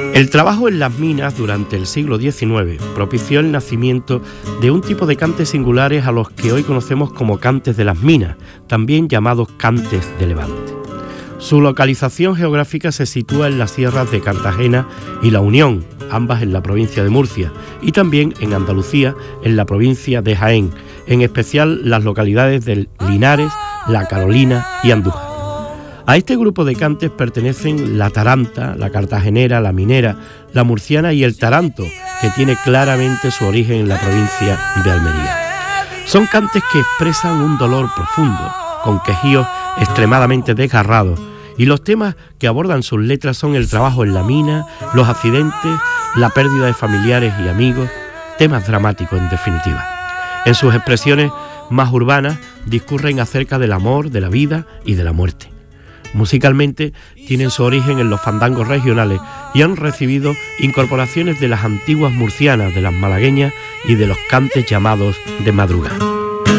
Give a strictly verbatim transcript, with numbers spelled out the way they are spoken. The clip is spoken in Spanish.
El trabajo en las minas durante el siglo diecinueve propició el nacimiento de un tipo de cantes singulares a los que hoy conocemos como cantes de las minas, también llamados cantes de Levante. Su localización geográfica se sitúa en las sierras de Cartagena y La Unión, ambas en la provincia de Murcia, y también en Andalucía, en la provincia de Jaén, en especial las localidades de Linares, La Carolina y Andújar. A este grupo de cantes pertenecen la taranta, la cartagenera, la minera, la murciana y el taranto, que tiene claramente su origen en la provincia de Almería. Son cantes que expresan un dolor profundo, con quejíos extremadamente desgarrados, y los temas que abordan sus letras son el trabajo en la mina, los accidentes, la pérdida de familiares y amigos, temas dramáticos en definitiva. En sus expresiones más urbanas discurren acerca del amor, de la vida y de la muerte. Musicalmente tienen su origen en los fandangos regionales y han recibido incorporaciones de las antiguas murcianas, de las malagueñas y de los cantes llamados de madrugada.